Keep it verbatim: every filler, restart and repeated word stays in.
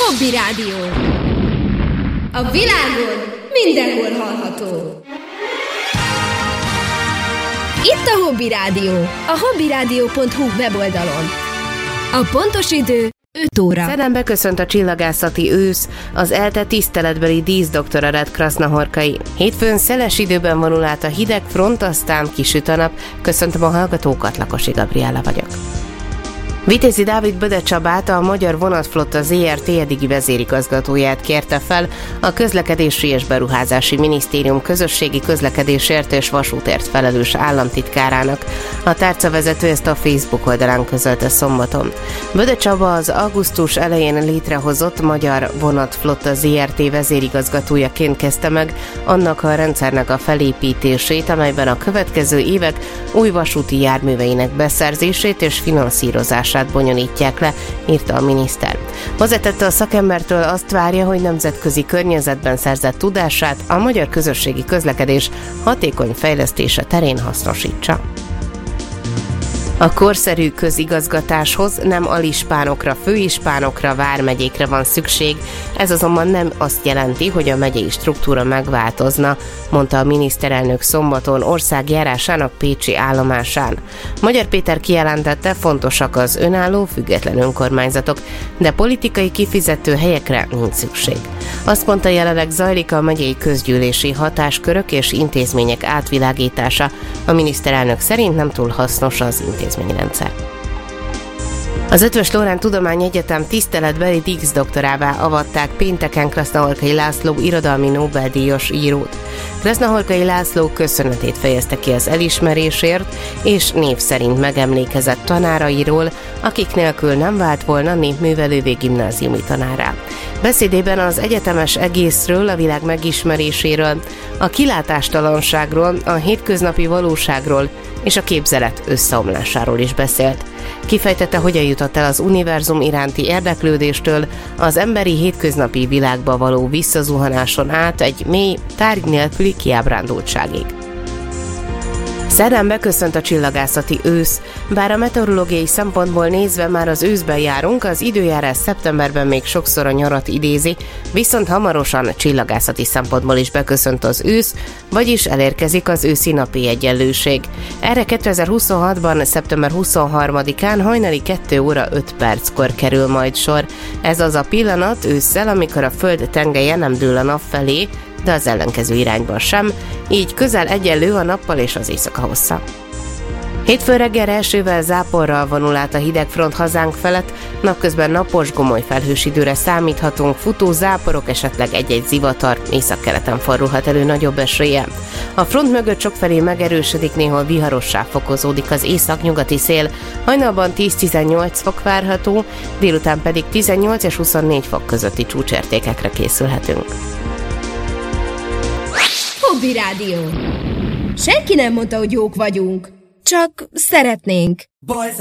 Hobby Rádió. A világon mindenhol hallható. Itt a Hobby Rádió, a hobbyradio pont hu weboldalon. A pontos idő öt óra. Szerdán köszönt a csillagászati ősz, az ELTE tiszteletbeli díszdoktora lett Krasznahorkai. Hétfőn szeles időben vonul át a hideg front, aztán kisüt a nap. Köszöntöm a hallgatókat, Lakosi Gabriella vagyok. Vitézi Dávid Böde Csabát, a Magyar Vonatflotta zé er té eddigi vezérigazgatóját kérte fel a Közlekedési és Beruházási Minisztérium közösségi közlekedésért és vasútért felelős államtitkárának. A tárcavezető ezt a Facebook oldalán közölte szombaton. Böde Csaba az augusztus elején létrehozott Magyar Vonatflotta zé er té vezérigazgatójaként kezdte meg annak a rendszernek a felépítését, amelyben a következő évek új vasúti járműveinek beszerzését és finanszírozását bonyolítják le, írta a miniszter. Hozzátette, a szakembertől azt várja, hogy nemzetközi környezetben szerzett tudását a magyar közösségi közlekedés hatékony fejlesztése terén hasznosítsa. A korszerű közigazgatáshoz nem alispánokra, főispánokra, vármegyékre van szükség, ez azonban nem azt jelenti, hogy a megyei struktúra megváltozna, mondta a miniszterelnök szombaton országjárásának pécsi állomásán. Magyar Péter kijelentette, fontosak az önálló, független önkormányzatok, de politikai kifizető helyekre nincs szükség. Azt mondta, jelenleg zajlik a megyei közgyűlési hatáskörök és intézmények átvilágítása. A miniszterelnök szerint nem túl hasznos az intézményrendszer. Az Eötvös Loránd Tudományegyetem tiszteletbeli díszdoktorává avatták pénteken Krasznahorkai László irodalmi Nobel-díjas írót. Krasznahorkai László köszönetét fejezte ki az elismerésért, és név szerint megemlékezett tanárairól, akik nélkül nem vált volna népművelővé gimnáziumi tanárá. Beszédében az egyetemes egészről, a világ megismeréséről, a kilátástalanságról, a hétköznapi valóságról és a képzelet összeomlásáról is beszélt. Kifejtette, hogyan jutott el az univerzum iránti érdeklődéstől az emberi hétköznapi világba való visszazuhanáson át egy mély, tárgy nélküli kiábrándultságig. Szerdán beköszönt a csillagászati ősz. Bár a meteorológiai szempontból nézve már az őszben járunk, az időjárás szeptemberben még sokszor a nyarat idézi, viszont hamarosan csillagászati szempontból is beköszönt az ősz, vagyis elérkezik az őszi napi egyenlőség. Erre kétezer-huszonhatban. szeptember huszonharmadikán hajnali kettő óra öt perckor kerül majd sor. Ez az a pillanat ősszel, amikor a Föld tengelye nem dől a nap felé, de az ellenkező irányban sem, így közel egyenlő a nappal és az éjszaka hossza. Hétfőn reggel elsővel záporral vonul át a hidegfront hazánk felett, napközben napos, gomoly felhős időre számíthatunk, futó záporok, esetleg egy-egy zivatar, északkeleten fordulhat elő nagyobb eséllyel. A front mögött sokfelé megerősödik, néhol viharossá fokozódik az északnyugati szél, hajnalban tíz-tizennyolc fok várható, délután pedig tizennyolc és huszonnégy fok közötti csúcsértékekre készülhetünk. Hobby Rádió. Senki nem mondta, hogy jók vagyunk, csak szeretnénk.